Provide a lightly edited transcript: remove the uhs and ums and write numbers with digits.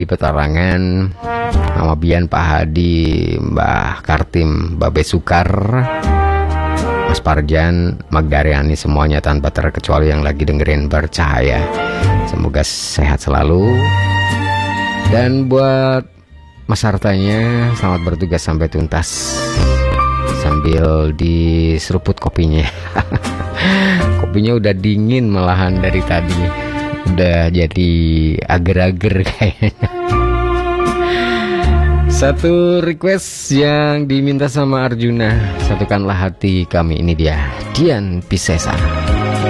di Petarangan, Mama Bian, Pak Hadi, Mbah Kartim, Babe Sukar, Mas Parjan, Magdariani, semuanya tanpa terkecuali yang lagi dengerin Bercahaya. Semoga sehat selalu. Dan buat Mas Hartanya, selamat bertugas sampai tuntas sambil diseruput kopinya. Kopinya udah dingin malahan dari tadi, udah jadi ager-ager kayaknya. Satu request yang diminta sama Arjuna, satukanlah hati kami, ini dia Dian Piscesa.